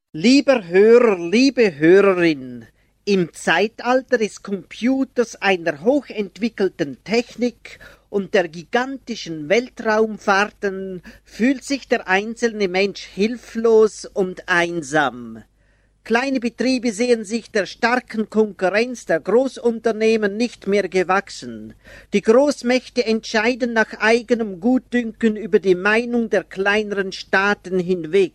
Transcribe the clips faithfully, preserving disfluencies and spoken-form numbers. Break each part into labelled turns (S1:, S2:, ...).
S1: Lieber Hörer, liebe Hörerin, im Zeitalter des Computers, einer hochentwickelten Technik und der gigantischen Weltraumfahrten fühlt sich der einzelne Mensch hilflos und einsam. Kleine Betriebe sehen sich der starken Konkurrenz der Großunternehmen nicht mehr gewachsen. Die Großmächte entscheiden nach eigenem Gutdünken über die Meinung der kleineren Staaten hinweg.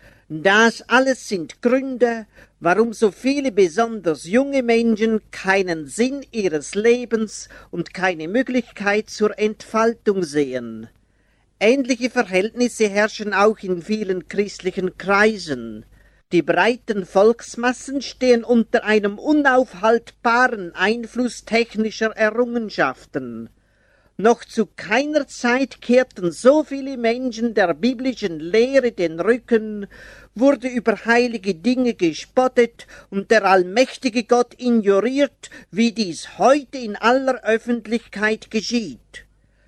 S1: Das alles sind Gründe, warum so viele besonders junge Menschen keinen Sinn ihres Lebens und keine Möglichkeit zur Entfaltung sehen. Ähnliche Verhältnisse herrschen auch in vielen christlichen Kreisen. Die breiten Volksmassen stehen unter einem unaufhaltbaren Einfluss technischer Errungenschaften. Noch zu keiner Zeit kehrten so viele Menschen der biblischen Lehre den Rücken, wurde über heilige Dinge gespottet und der allmächtige Gott ignoriert, wie dies heute in aller Öffentlichkeit geschieht.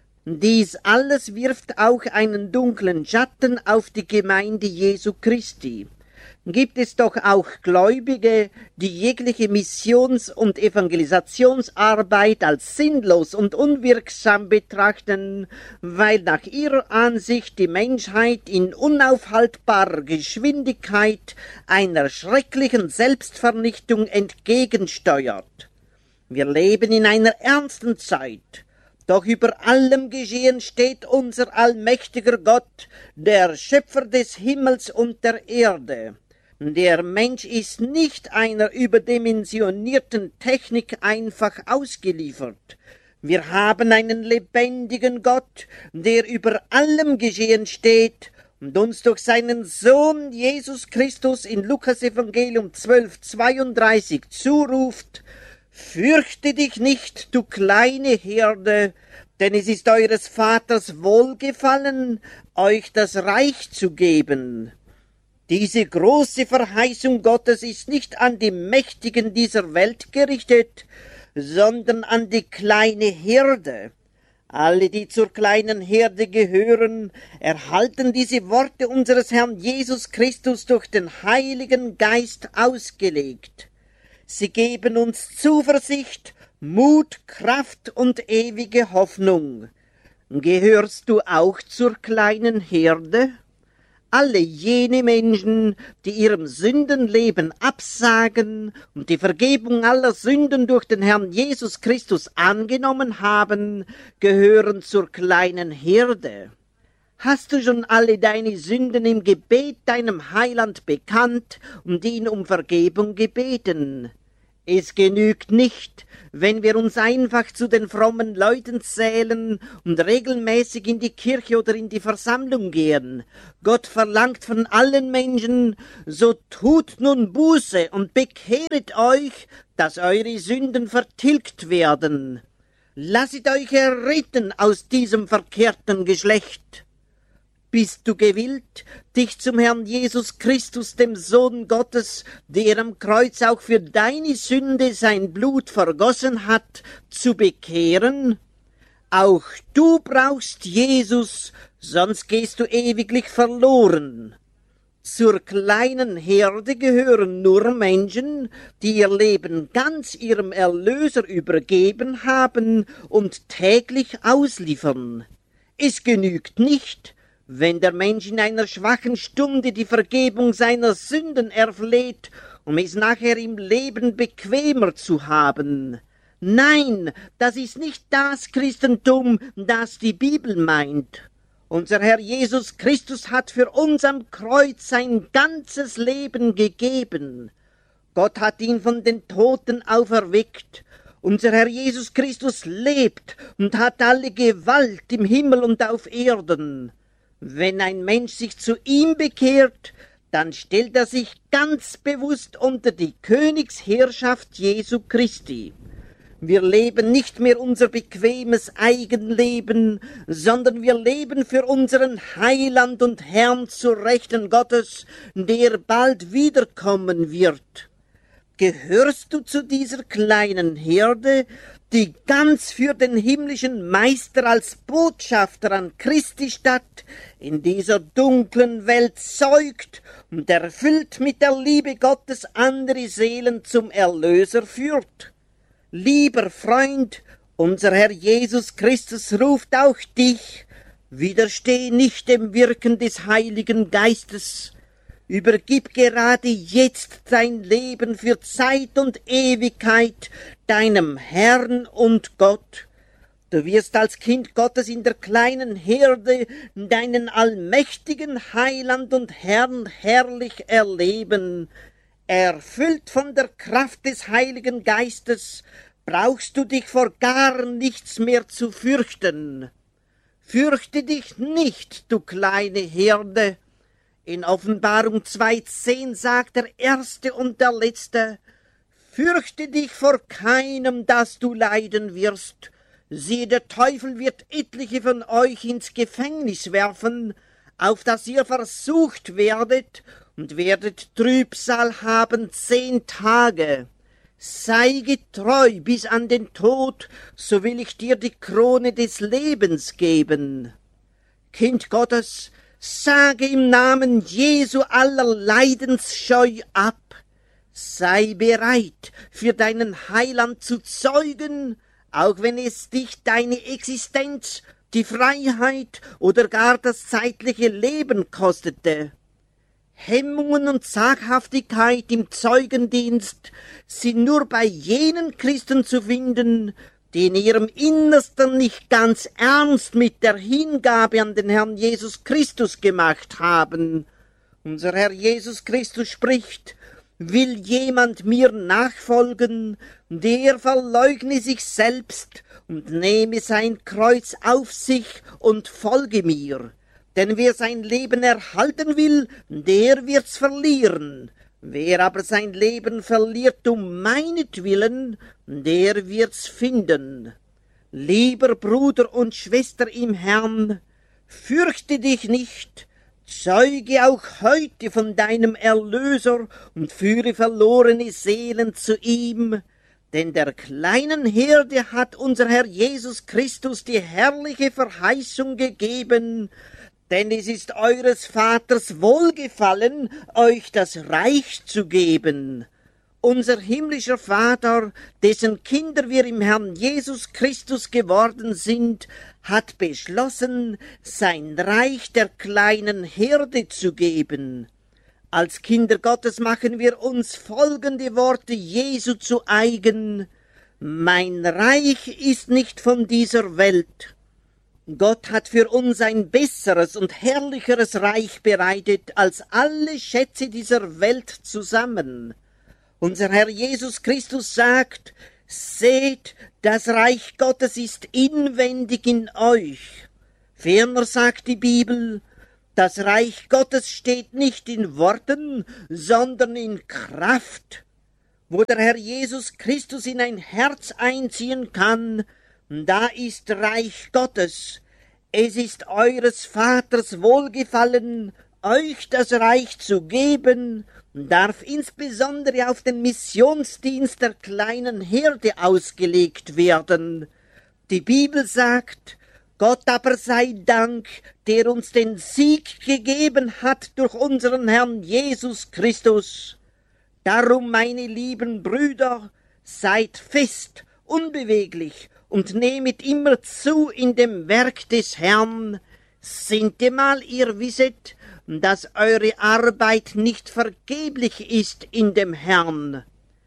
S1: Dies alles wirft auch einen dunklen Schatten auf die Gemeinde Jesu Christi. Gibt es doch auch Gläubige, die jegliche Missions- und Evangelisationsarbeit als sinnlos und unwirksam betrachten, weil nach ihrer Ansicht die Menschheit in unaufhaltbarer Geschwindigkeit einer schrecklichen Selbstvernichtung entgegensteuert. Wir leben in einer ernsten Zeit. Doch über allem Geschehen steht unser allmächtiger Gott, der Schöpfer des Himmels und der Erde. Der Mensch ist nicht einer überdimensionierten Technik einfach ausgeliefert. Wir haben einen lebendigen Gott, der über allem Geschehen steht und uns durch seinen Sohn Jesus Christus in Lukas Evangelium zwölf zweiunddreißig zuruft: Fürchte dich nicht, du kleine Herde, denn es ist eures Vaters Wohlgefallen, euch das Reich zu geben. Diese große Verheißung Gottes ist nicht an die Mächtigen dieser Welt gerichtet, sondern an die kleine Herde. Alle, die zur kleinen Herde gehören, erhalten diese Worte unseres Herrn Jesus Christus durch den Heiligen Geist ausgelegt. Sie geben uns Zuversicht, Mut, Kraft und ewige Hoffnung. Gehörst du auch zur kleinen Herde? Alle jene Menschen, die ihrem Sündenleben absagen und die Vergebung aller Sünden durch den Herrn Jesus Christus angenommen haben, gehören zur kleinen Herde. Hast du schon alle deine Sünden im Gebet deinem Heiland bekannt und ihn um Vergebung gebeten? Es genügt nicht, wenn wir uns einfach zu den frommen Leuten zählen und regelmäßig in die Kirche oder in die Versammlung gehen. Gott verlangt von allen Menschen: So tut nun Buße und bekehret euch, dass eure Sünden vertilgt werden. Lasset euch erretten aus diesem verkehrten Geschlecht. Bist du gewillt, dich zum Herrn Jesus Christus, dem Sohn Gottes, der am Kreuz auch für deine Sünde sein Blut vergossen hat, zu bekehren? Auch du brauchst Jesus, sonst gehst du ewiglich verloren. Zur kleinen Herde gehören nur Menschen, die ihr Leben ganz ihrem Erlöser übergeben haben und täglich ausliefern. Es genügt nicht, wenn der Mensch in einer schwachen Stunde die Vergebung seiner Sünden erfleht, um es nachher im Leben bequemer zu haben. Nein, das ist nicht das Christentum, das die Bibel meint. Unser Herr Jesus Christus hat für uns am Kreuz sein ganzes Leben gegeben. Gott hat ihn von den Toten auferweckt. Unser Herr Jesus Christus lebt und hat alle Gewalt im Himmel und auf Erden. Wenn ein Mensch sich zu ihm bekehrt, dann stellt er sich ganz bewusst unter die Königsherrschaft Jesu Christi. Wir leben nicht mehr unser bequemes Eigenleben, sondern wir leben für unseren Heiland und Herrn zur Rechten Gottes, der bald wiederkommen wird. Gehörst du zu dieser kleinen Herde, die ganz für den himmlischen Meister als Botschafter an Christi Stadt in dieser dunklen Welt zeugt und erfüllt mit der Liebe Gottes andere Seelen zum Erlöser führt? Lieber Freund, unser Herr Jesus Christus ruft auch dich, widersteh nicht dem Wirken des Heiligen Geistes, übergib gerade jetzt dein Leben für Zeit und Ewigkeit deinem Herrn und Gott. Du wirst als Kind Gottes in der kleinen Herde deinen allmächtigen Heiland und Herrn herrlich erleben. Erfüllt von der Kraft des Heiligen Geistes brauchst du dich vor gar nichts mehr zu fürchten. Fürchte dich nicht, du kleine Herde. In Offenbarung zwei zehn sagt der Erste und der Letzte, fürchte dich vor keinem, dass du leiden wirst. Siehe, der Teufel wird etliche von euch ins Gefängnis werfen, auf dass ihr versucht werdet und werdet Trübsal haben zehn Tage. Sei getreu bis an den Tod, so will ich dir die Krone des Lebens geben. Kind Gottes, sage im Namen Jesu aller Leidensscheu ab. Sei bereit, für deinen Heiland zu zeugen, auch wenn es dich deine Existenz, die Freiheit oder gar das zeitliche Leben kostete. Hemmungen und Zaghaftigkeit im Zeugendienst sind nur bei jenen Christen zu finden, die in ihrem Innersten nicht ganz ernst mit der Hingabe an den Herrn Jesus Christus gemacht haben. Unser Herr Jesus Christus spricht, will jemand mir nachfolgen, der verleugne sich selbst und nehme sein Kreuz auf sich und folge mir. Denn wer sein Leben erhalten will, der wird's verlieren. Wer aber sein Leben verliert um meinetwillen, der wird's finden. Lieber Bruder und Schwester im Herrn, fürchte dich nicht, zeuge auch heute von deinem Erlöser und führe verlorene Seelen zu ihm, denn der kleinen Herde hat unser Herr Jesus Christus die herrliche Verheißung gegeben, denn es ist eures Vaters Wohlgefallen, euch das Reich zu geben. Unser himmlischer Vater, dessen Kinder wir im Herrn Jesus Christus geworden sind, hat beschlossen, sein Reich der kleinen Herde zu geben. Als Kinder Gottes machen wir uns folgende Worte Jesu zu eigen: Mein Reich ist nicht von dieser Welt. Gott hat für uns ein besseres und herrlicheres Reich bereitet als alle Schätze dieser Welt zusammen. Unser Herr Jesus Christus sagt, seht, das Reich Gottes ist inwendig in euch. Ferner sagt die Bibel, das Reich Gottes steht nicht in Worten, sondern in Kraft. Wo der Herr Jesus Christus in ein Herz einziehen kann, da ist Reich Gottes. Es ist eures Vaters Wohlgefallen, euch das Reich zu geben, darf insbesondere auf den Missionsdienst der kleinen Herde ausgelegt werden. Die Bibel sagt, Gott aber sei Dank, der uns den Sieg gegeben hat durch unseren Herrn Jesus Christus. Darum, meine lieben Brüder, seid fest, unbeweglich und nehmet immer zu in dem Werk des Herrn. Sintemal ihr wisset, dass eure Arbeit nicht vergeblich ist in dem Herrn.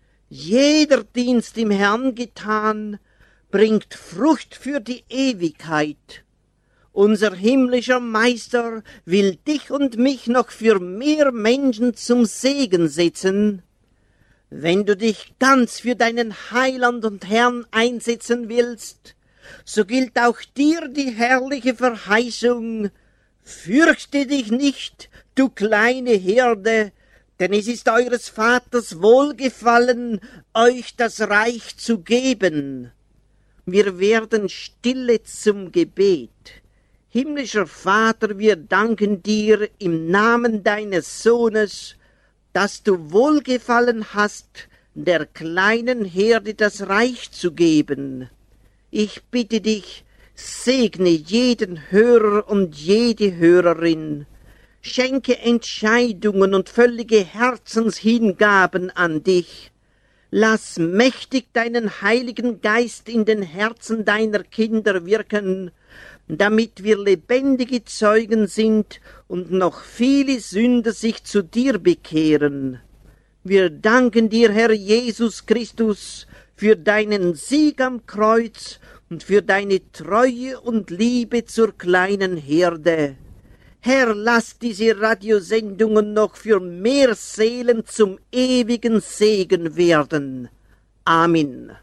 S1: Jeder Dienst im Herrn getan, bringt Frucht für die Ewigkeit. Unser himmlischer Meister will dich und mich noch für mehr Menschen zum Segen setzen. Wenn du dich ganz für deinen Heiland und Herrn einsetzen willst, so gilt auch dir die herrliche Verheißung: Fürchte dich nicht, du kleine Herde, denn es ist eures Vaters Wohlgefallen, euch das Reich zu geben. Wir werden stille zum Gebet. Himmlischer Vater, wir danken dir im Namen deines Sohnes, dass du Wohlgefallen hast, der kleinen Herde das Reich zu geben. Ich bitte dich, segne jeden Hörer und jede Hörerin, schenke Entscheidungen und völlige Herzenshingaben an dich. Lass mächtig deinen Heiligen Geist in den Herzen deiner Kinder wirken, damit wir lebendige Zeugen sind und noch viele Sünder sich zu dir bekehren. Wir danken dir, Herr Jesus Christus, für deinen Sieg am Kreuz und für deine Treue und Liebe zur kleinen Herde. Herr, lass diese Radiosendungen noch für mehr Seelen zum ewigen Segen werden. Amen.